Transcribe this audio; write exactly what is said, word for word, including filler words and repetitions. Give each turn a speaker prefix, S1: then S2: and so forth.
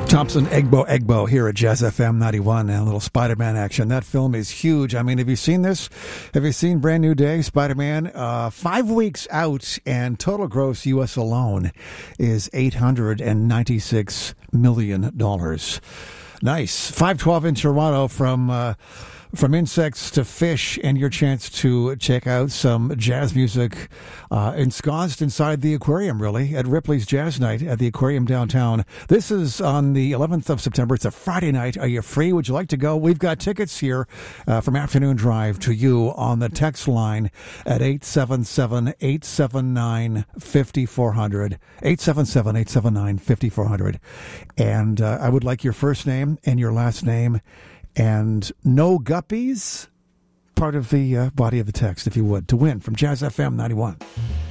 S1: Thompson Egbo Egbo here at Jazz F M ninety-one and a little Spider-Man action. That film is huge. I mean, have you seen this? Have you seen Brand New Day, Spider-Man? Uh, five weeks out, and total gross U S alone is eight hundred ninety-six million dollars. Nice. five twelve in Toronto from... Uh, From insects to fish, and your chance to check out some jazz music uh, ensconced inside the aquarium, really, at Ripley's Jazz Night at the aquarium downtown. This is on the eleventh of September. It's a Friday night. Are you free? Would you like to go? We've got tickets here uh, from Afternoon Drive to you on the text line at eight seven seven, eight seven nine, five four zero zero, eight seven seven, eight seven nine, five four zero zero. And uh, I would like your first name and your last name. And no guppies, part of the uh, body of the text, if you would, to win from Jazz F M ninety-one.